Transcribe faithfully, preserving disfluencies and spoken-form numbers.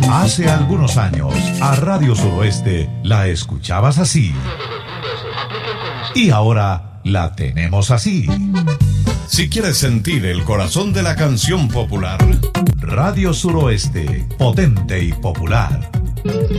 Hace algunos años, a Radio Suroeste la escuchabas así. Y ahora la tenemos así. Si quieres sentir el corazón de la canción popular, Radio Suroeste, potente y popular.